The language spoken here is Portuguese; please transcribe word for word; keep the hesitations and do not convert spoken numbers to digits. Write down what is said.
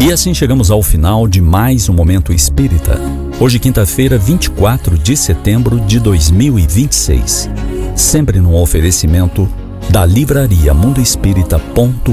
E assim chegamos ao final de mais um Momento Espírita. Hoje, quinta-feira, vinte e quatro de setembro de dois mil e vinte e seis. Sempre num oferecimento da livraria mundo espírita ponto